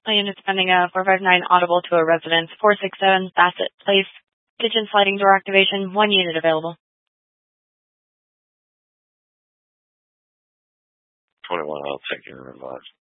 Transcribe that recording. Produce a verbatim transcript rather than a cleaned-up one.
My unit's pending a four five nine audible to a residence, four six seven Bassett Place. Kitchen sliding door activation, one unit available. twenty-one, I'll take your remarks.